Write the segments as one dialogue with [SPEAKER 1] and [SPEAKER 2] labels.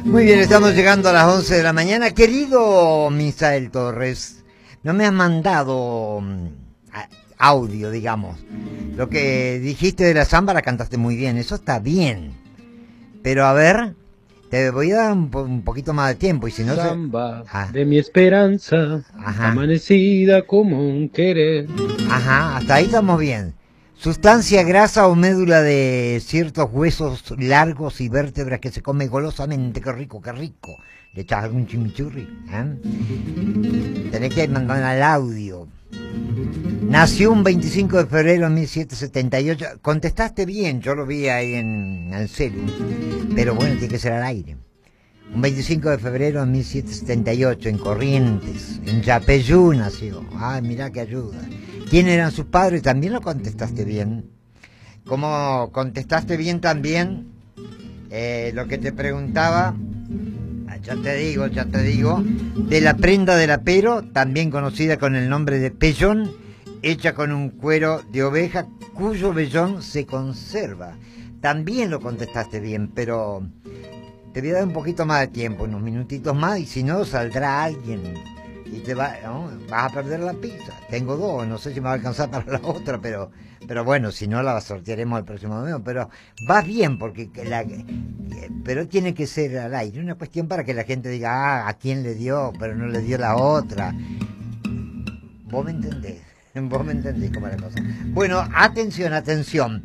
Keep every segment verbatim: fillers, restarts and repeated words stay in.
[SPEAKER 1] Muy bien, estamos llegando a las once de la mañana. Querido Misael Torres, no me has mandado mm, a- audio, digamos. Lo que dijiste de la samba la cantaste muy bien, eso está bien. Pero a ver, te voy a dar un, po- un poquito más de tiempo y si no... se-
[SPEAKER 2] Samba
[SPEAKER 1] Ah,
[SPEAKER 2] de mi esperanza,
[SPEAKER 1] Ajá.
[SPEAKER 2] amanecida como un querer.
[SPEAKER 1] ajá, hasta ahí estamos bien. Sustancia grasa o médula de ciertos huesos largos y vértebras que se come golosamente. Qué rico, qué rico. ¿Le echas algún chimichurri? ¿Eh? Tenés que mandar al audio. Nació un veinticinco de febrero de mil setecientos setenta y ocho. Contestaste bien, yo lo vi ahí en el celu. Pero bueno, tiene que ser al aire. Un veinticinco de febrero de mil setecientos setenta y ocho, en Corrientes, en Yapeyú nació. Ay, mirá qué ayuda. ¿Quién eran sus padres? También lo contestaste bien. ¿Cómo contestaste bien también eh, lo que te preguntaba? Ah, ya te digo, ya te digo. De la prenda del apero, también conocida con el nombre de pellón, hecha con un cuero de oveja cuyo vellón se conserva. También lo contestaste bien, pero te voy a dar un poquito más de tiempo, unos minutitos más, y si no, saldrá alguien y te va, ¿no? Vas a perder la pizza. Tengo dos, no sé si me va a alcanzar para la otra, pero pero bueno, si no la sortearemos el próximo domingo. Pero vas bien, porque que la, eh, pero tiene que ser al aire, una cuestión para que la gente diga, ah, a quién le dio, pero no le dio la otra. Vos me entendés, vos me entendés cómo es la cosa. Bueno, atención, atención.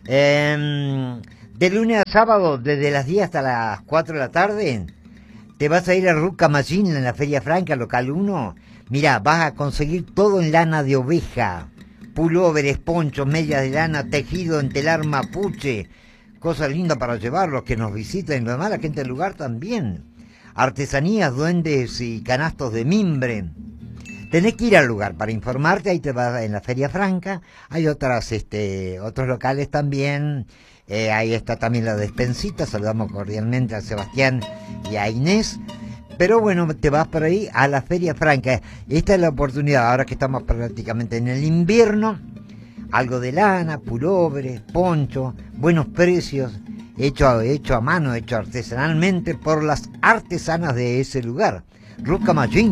[SPEAKER 1] Eh, de lunes a sábado, desde las diez hasta las cuatro de la tarde, te vas a ir a Ruca Machín en la Feria Franca, local uno. Mira, vas a conseguir todo en lana de oveja. Pulóveres, ponchos, medias de lana, tejido en telar mapuche. Cosas lindas para llevar, los que nos visiten, lo demás, la gente del lugar también. Artesanías, duendes y canastos de mimbre. Tenés que ir al lugar para informarte, ahí te vas en la Feria Franca. Hay otras, este, otros locales también. Eh, ahí está también la despensita, saludamos cordialmente a Sebastián y a Inés. Pero bueno, te vas por ahí a la Feria Franca. Esta es la oportunidad, ahora que estamos prácticamente en el invierno. Algo de lana, pulóveres, poncho, buenos precios, hecho, hecho a mano, hecho artesanalmente por las artesanas de ese lugar. Ruca Machín.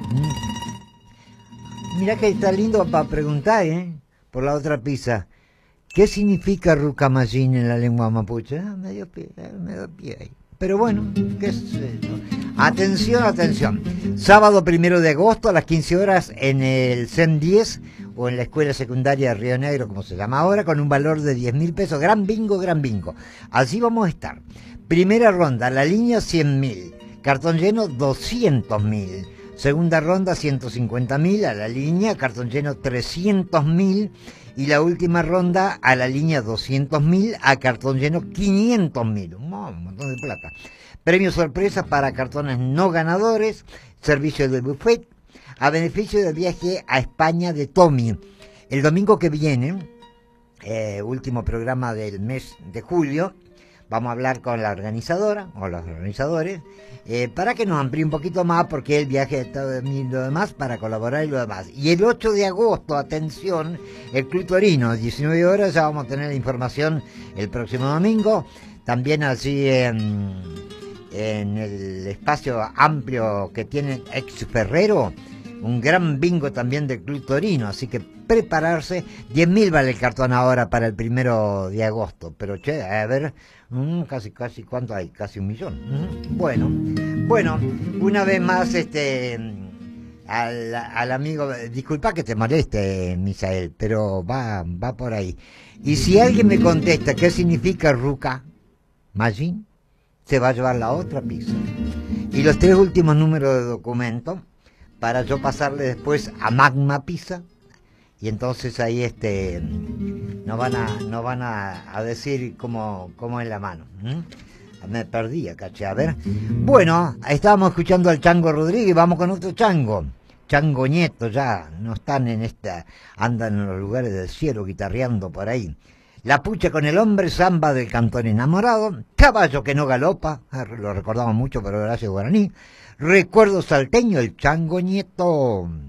[SPEAKER 1] Mira que está lindo para preguntar, ¿eh? Por la otra pizza. ¿Qué significa Rucamallín en la lengua mapuche? Ah, medio pie, medio pie ahí. Pero bueno, qué sé yo. Atención, atención. Sábado primero de agosto a las quince horas en el C E M diez o en la Escuela Secundaria de Río Negro, como se llama ahora, con un valor de diez mil pesos. Gran bingo, gran bingo. Así vamos a estar. Primera ronda, la línea cien mil. Cartón lleno doscientos mil. Segunda ronda ciento cincuenta mil a la línea, cartón lleno trescientos mil. Y la última ronda a la línea doscientos mil, a cartón lleno quinientos mil. Un montón de plata. Premio sorpresa para cartones no ganadores, servicio de buffet, a beneficio del viaje a España de Tommy. El domingo que viene, eh, último programa del mes de julio, vamos a hablar con la organizadora o los organizadores eh, para que nos amplíe un poquito más, porque el viaje está y lo demás para colaborar y lo demás. Y el ocho de agosto, atención, el Club Torino, diecinueve horas, ya vamos a tener la información el próximo domingo. También así en, en el espacio amplio que tiene Ex Ferrero, un gran bingo también del Club Torino, así que prepararse. diez mil vale el cartón ahora para el primero de agosto, pero che, a ver, mmm, casi, casi, ¿cuánto hay? Casi un millón. Mm, bueno, bueno, una vez más, este, al, al amigo, disculpa que te moleste, Misael, pero va, va por ahí. Y si alguien me contesta qué significa Ruca Machín, se va a llevar la otra pizza. Y los tres últimos números de documento, para yo pasarle después a Magma Pizza, y entonces ahí este nos van a nos van a, a decir cómo, cómo es la mano. ¿Mm? Me perdí acá, che, a ver. Bueno, estábamos escuchando al Chango Rodríguez, vamos con otro chango. Chango Nieto, ya no están en esta, andan en los lugares del cielo guitarreando por ahí. La pucha con el hombre, samba del cantón enamorado, caballo que no galopa, lo recordamos mucho, pero gracias guaraní. Recuerdo salteño, el Chango Nieto.